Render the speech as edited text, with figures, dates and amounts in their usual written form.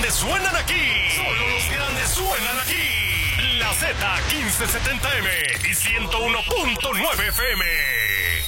grandes suenan aquí. Solo los grandes suenan aquí. La Z 1570M y 101.9 FM.